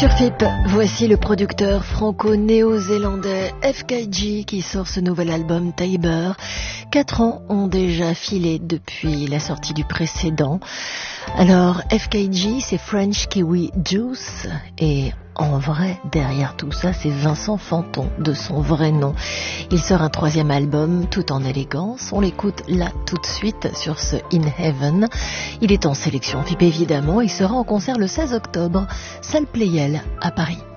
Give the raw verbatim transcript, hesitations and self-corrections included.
Sur F I P, voici le producteur franco-néo-zélandais F K J qui sort ce nouvel album Tiber. Quatre ans ont déjà filé depuis la sortie du précédent. Alors F K J, c'est French Kiwi Juice et en vrai, derrière tout ça, c'est Vincent Fanton de son vrai nom. Il sort un troisième album tout en élégance. On l'écoute là tout de suite sur ce In Heaven. Il est en sélection F I P évidemment. Il sera en concert le seize octobre, salle Playel à Paris.